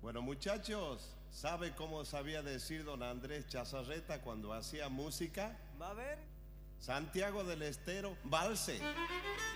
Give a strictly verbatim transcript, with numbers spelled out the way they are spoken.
Bueno, muchachos, ¿sabe cómo sabía decir don Andrés Chazarreta cuando hacía música? Va a ver. Santiago del Estero, valse.